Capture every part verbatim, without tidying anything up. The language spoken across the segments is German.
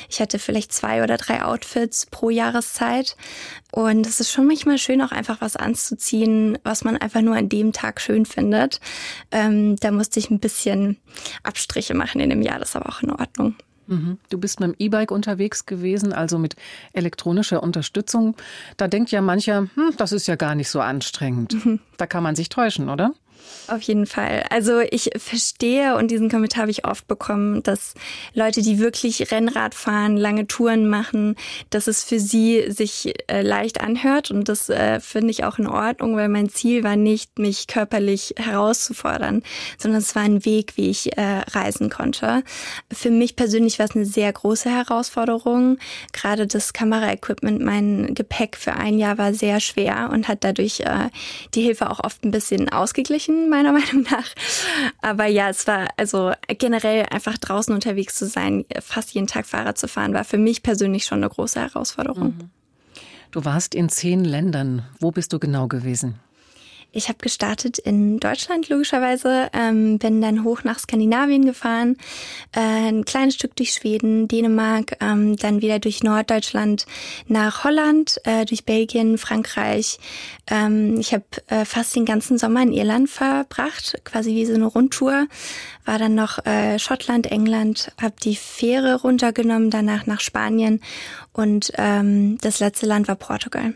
Ich hatte vielleicht zwei oder drei Outfits pro Jahreszeit. Und es ist schon manchmal schön, auch einfach was anzuziehen, was man einfach nur an dem Tag schön findet. Ähm, da musste ich ein bisschen Abstriche machen in dem Jahr, das ist aber auch in Ordnung. Du bist mit dem E-Bike unterwegs gewesen, also mit elektronischer Unterstützung. Da denkt ja mancher, hm, das ist ja gar nicht so anstrengend. Mhm. Da kann man sich täuschen, oder? Auf jeden Fall. Also ich verstehe, und diesen Kommentar habe ich oft bekommen, dass Leute, die wirklich Rennrad fahren, lange Touren machen, dass es für sie sich äh, leicht anhört. Und das äh, finde ich auch in Ordnung, weil mein Ziel war nicht, mich körperlich herauszufordern, sondern es war ein Weg, wie ich äh, reisen konnte. Für mich persönlich war es eine sehr große Herausforderung. Gerade das Kameraequipment, mein Gepäck für ein Jahr war sehr schwer und hat dadurch äh, die Hilfe auch oft ein bisschen ausgeglichen, meiner Meinung nach. Aber ja, es war also generell einfach draußen unterwegs zu sein, fast jeden Tag Fahrrad zu fahren, war für mich persönlich schon eine große Herausforderung. Du warst in zehn Ländern. Wo bist du genau gewesen? Ich habe gestartet in Deutschland logischerweise, ähm, bin dann hoch nach Skandinavien gefahren, äh, ein kleines Stück durch Schweden, Dänemark, ähm, dann wieder durch Norddeutschland nach Holland, äh, durch Belgien, Frankreich. Ähm, ich habe äh, fast den ganzen Sommer in Irland verbracht, quasi wie so eine Rundtour. War dann noch äh, Schottland, England, habe die Fähre runtergenommen, danach nach Spanien und ähm, das letzte Land war Portugal.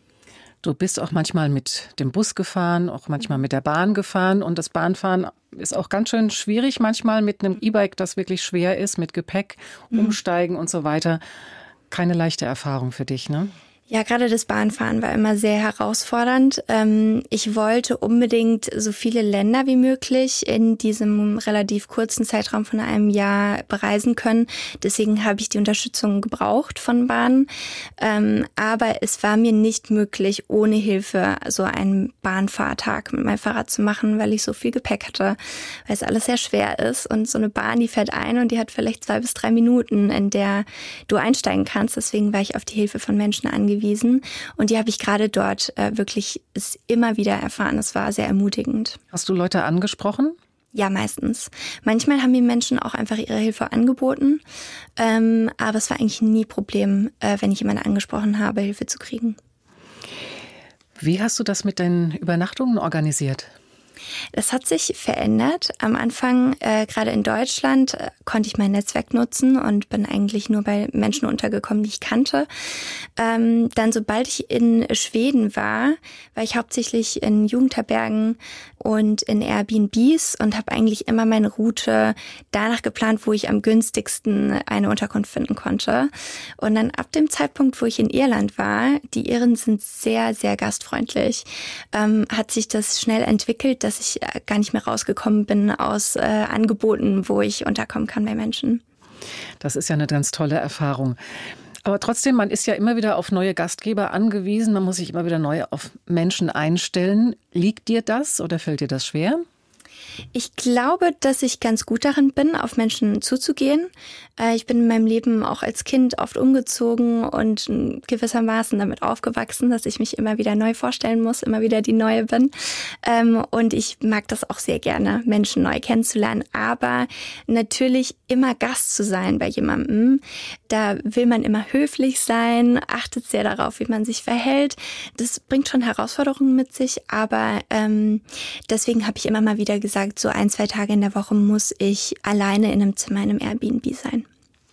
Du bist auch manchmal mit dem Bus gefahren, auch manchmal mit der Bahn gefahren. Und das Bahnfahren ist auch ganz schön schwierig manchmal mit einem E-Bike, das wirklich schwer ist, mit Gepäck, umsteigen und so weiter. Keine leichte Erfahrung für dich, ne? Ja, gerade das Bahnfahren war immer sehr herausfordernd. Ich wollte unbedingt so viele Länder wie möglich in diesem relativ kurzen Zeitraum von einem Jahr bereisen können. Deswegen habe ich die Unterstützung gebraucht von Bahnen. Aber es war mir nicht möglich, ohne Hilfe so einen Bahnfahrtag mit meinem Fahrrad zu machen, weil ich so viel Gepäck hatte, weil es alles sehr schwer ist. Und so eine Bahn, die fährt ein und die hat vielleicht zwei bis drei Minuten, in der du einsteigen kannst. Deswegen war ich auf die Hilfe von Menschen angewiesen. Und die habe ich gerade dort äh, wirklich immer wieder erfahren. Es war sehr ermutigend. Hast du Leute angesprochen? Ja, meistens. Manchmal haben mir Menschen auch einfach ihre Hilfe angeboten. Ähm, aber es war eigentlich nie ein Problem, äh, wenn ich jemanden angesprochen habe, Hilfe zu kriegen. Wie hast du das mit deinen Übernachtungen organisiert? Das hat sich verändert. Am Anfang, äh, gerade in Deutschland, äh, konnte ich mein Netzwerk nutzen und bin eigentlich nur bei Menschen untergekommen, die ich kannte. Ähm, dann, sobald ich in Schweden war, war ich hauptsächlich in Jugendherbergen und in Airbnbs und habe eigentlich immer meine Route danach geplant, wo ich am günstigsten eine Unterkunft finden konnte. Und dann ab dem Zeitpunkt, wo ich in Irland war, die Iren sind sehr, sehr gastfreundlich, ähm, hat sich das schnell entwickelt, dass ich gar nicht mehr rausgekommen bin aus äh, Angeboten, wo ich unterkommen kann bei Menschen. Das ist ja eine ganz tolle Erfahrung. Aber trotzdem, man ist ja immer wieder auf neue Gastgeber angewiesen. Man muss sich immer wieder neu auf Menschen einstellen. Liegt dir das oder fällt dir das schwer? Ich glaube, dass ich ganz gut darin bin, auf Menschen zuzugehen. Ich bin in meinem Leben auch als Kind oft umgezogen und gewissermaßen damit aufgewachsen, dass ich mich immer wieder neu vorstellen muss, immer wieder die Neue bin. Und ich mag das auch sehr gerne, Menschen neu kennenzulernen. Aber natürlich immer Gast zu sein bei jemandem. Da will man immer höflich sein, achtet sehr darauf, wie man sich verhält. Das bringt schon Herausforderungen mit sich, aber ähm, deswegen habe ich immer mal wieder gesagt, so ein, zwei Tage in der Woche muss ich alleine in einem Zimmer in einem Airbnb sein.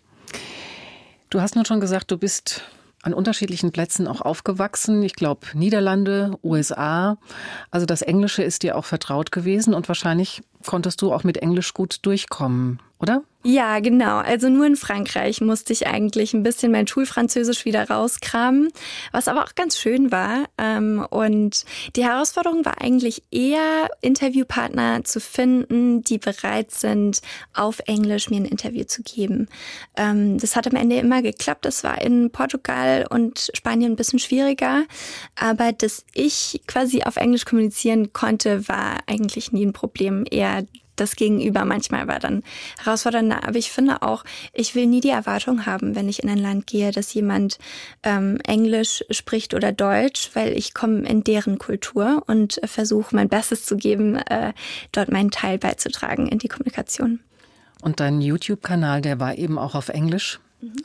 Du hast nun schon gesagt, du bist an unterschiedlichen Plätzen auch aufgewachsen. Ich glaube, Niederlande, U S A. Also das Englische ist dir auch vertraut gewesen und wahrscheinlich konntest du auch mit Englisch gut durchkommen, oder? Ja, genau. Also nur in Frankreich musste ich eigentlich ein bisschen mein Schulfranzösisch wieder rauskramen, was aber auch ganz schön war. Und die Herausforderung war eigentlich eher, Interviewpartner zu finden, die bereit sind, auf Englisch mir ein Interview zu geben. Das hat am Ende immer geklappt. Das war in Portugal und Spanien ein bisschen schwieriger. Aber dass ich quasi auf Englisch kommunizieren konnte, war eigentlich nie ein Problem. Eher das Gegenüber manchmal war dann herausfordernder. Aber ich finde auch, ich will nie die Erwartung haben, wenn ich in ein Land gehe, dass jemand ähm, Englisch spricht oder Deutsch, weil ich komme in deren Kultur und äh, versuche mein Bestes zu geben, äh, dort meinen Teil beizutragen in die Kommunikation. Und dein YouTube-Kanal, der war eben auch auf Englisch?